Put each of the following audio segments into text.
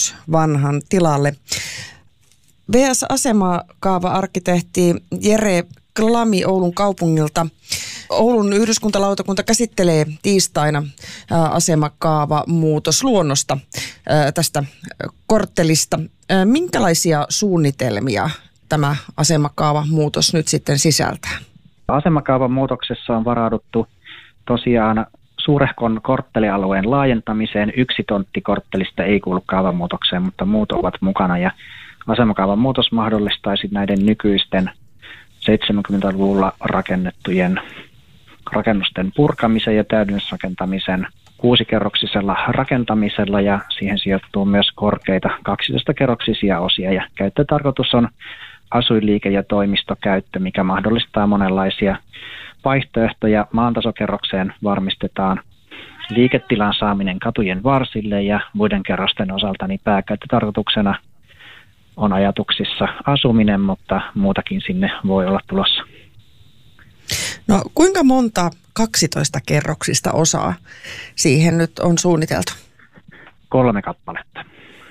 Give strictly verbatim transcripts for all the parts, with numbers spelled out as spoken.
muutos vanhan tilalle. V S-asemakaava-arkkitehti Jere Klami Oulun kaupungilta. Oulun yhdyskuntalautakunta käsittelee tiistaina asemakaavamuutosluonnosta tästä korttelista. Minkälaisia suunnitelmia tämä asemakaavamuutos nyt sitten sisältää? Asemakaavan muutoksessa on varauduttu tosiaan suurehkon korttelialueen laajentamiseen. Yksi tontti korttelista ei kuulu kaavamuutokseen, mutta muut ovat mukana. Ja asemakaavan muutos mahdollistaisi näiden nykyisten seitsemänkymmentäluvulla rakennettujen rakennusten purkamisen ja täydennysrakentamisen kuusikerroksisella rakentamisella, ja siihen sijoittuu myös korkeita kaksitoistakerroksisia osia. Ja käyttötarkoitus on asuinliike- ja toimistokäyttö, mikä mahdollistaa monenlaisia vaihtoehtoja. Maantasokerrokseen varmistetaan liiketilan saaminen katujen varsille, ja muiden kerrosten osalta niin pääkäyttötarkoituksena on ajatuksissa asuminen, mutta muutakin sinne voi olla tulossa. No kuinka monta kaksitoista kerroksista osaa siihen nyt on suunniteltu? Kolme kappaletta.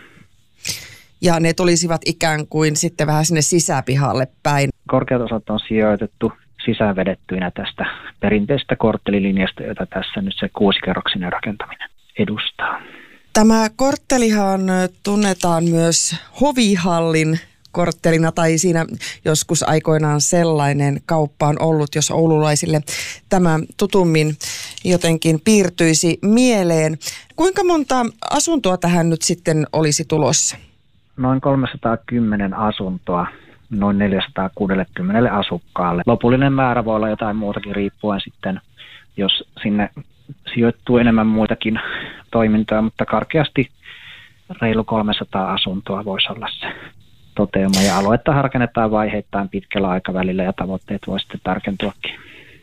Ja ne tulisivat ikään kuin sitten vähän sinne sisäpihalle päin. Korkeat osat on sijoitettu sisäänvedettyinä tästä perinteisestä korttelilinjasta, jota tässä nyt se kuusikerroksinen rakentaminen edustaa. Tämä korttelihan tunnetaan myös hovihallin korttelina, tai siinä joskus aikoinaan sellainen kauppa on ollut, jos oululaisille tämä tutummin jotenkin piirtyisi mieleen. Kuinka monta asuntoa tähän nyt sitten olisi tulossa? Noin kolmesataakymmenen asuntoa, noin neljäsataakuusikymmentä asukkaalle. Lopullinen määrä voi olla jotain muutakin riippuen sitten, jos sinne sijoittuu enemmän muitakin toimintoja, mutta karkeasti reilu kolmesataa asuntoa voisi olla se toteuma. Ja aluetta harkennetaan vaiheittain pitkällä aikavälillä ja tavoitteet voi sitten tarkentuakin.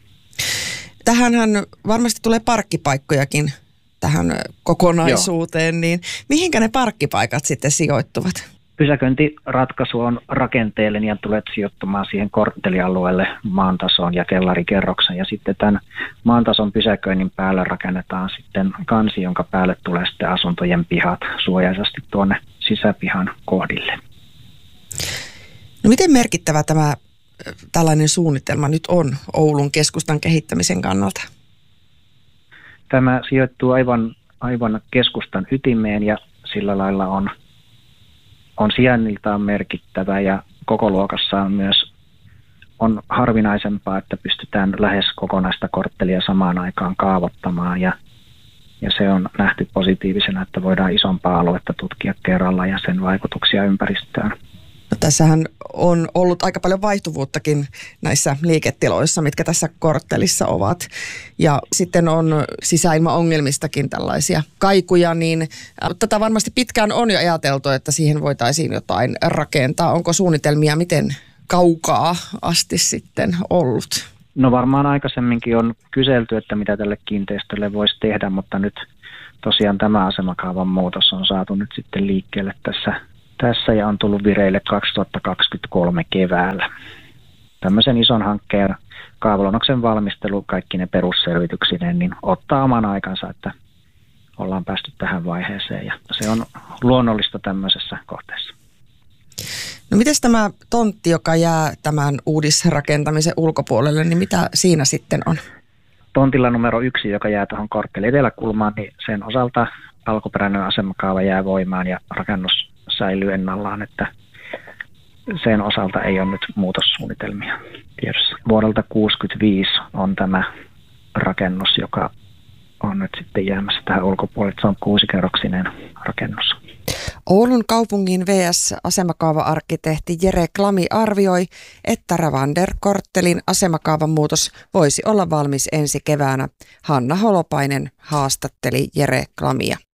Tähänhän varmasti tulee parkkipaikkojakin tähän kokonaisuuteen, Joo. niin mihinkä ne parkkipaikat sitten sijoittuvat? Pysäköintiratkaisu on rakenteellinen ja tulet sijoittumaan siihen korttelialueelle maantasoon ja kellarikerroksen. Ja sitten tämän maantason pysäköinnin päälle rakennetaan sitten kansi, jonka päälle tulee sitten asuntojen pihat suojaisesti tuonne sisäpihan kohdille. No miten merkittävä tämä tällainen suunnitelma nyt on Oulun keskustan kehittämisen kannalta? Tämä sijoittuu aivan, aivan keskustan ytimeen ja sillä lailla on, on sijainniltaan merkittävä ja koko luokassaan myös on harvinaisempaa, että pystytään lähes kokonaista korttelia samaan aikaan kaavoittamaan ja, ja se on nähty positiivisena, että voidaan isompaa aluetta tutkia kerralla ja sen vaikutuksia ympäristöön. No, tässähän on ollut aika paljon vaihtuvuuttakin näissä liiketiloissa, mitkä tässä korttelissa ovat. Ja sitten on sisäilmaongelmistakin tällaisia kaikuja, niin tätä varmasti pitkään on jo ajateltu, että siihen voitaisiin jotain rakentaa. Onko suunnitelmia miten kaukaa asti sitten ollut? No varmaan aikaisemminkin on kyselty, että mitä tälle kiinteistölle voisi tehdä, mutta nyt tosiaan tämä asemakaavan muutos on saatu nyt sitten liikkeelle tässä Tässä ja on tullut vireille kaksituhattakaksikymmentäkolme keväällä. Tämmöisen ison hankkeen kaavaluonnoksen valmistelu, kaikki ne perusselvityksineen, niin ottaa oman aikansa, että ollaan päästy tähän vaiheeseen ja se on luonnollista tämmöisessä kohteessa. No mites tämä tontti, joka jää tämän uudisrakentamisen ulkopuolelle, niin mitä siinä sitten on? Tontilla numero yksi, joka jää tuohon korttelin eteläkulmaan, niin sen osalta alkuperäinen asemakaava jää voimaan ja rakennus säilyy ennallaan, että sen osalta ei ole nyt muutossuunnitelmia tiedossa. Vuodelta kuusikymmentäviisi on tämä rakennus, joka on nyt sitten jäämässä tähän ulkopuolelle. Se on kuusikerroksinen rakennus. Oulun kaupungin V S-asemakaava-arkkitehti Jere Klami arvioi, että Ravander-korttelin asemakaavan muutos voisi olla valmis ensi keväänä. Hanna Holopainen haastatteli Jere Klamia.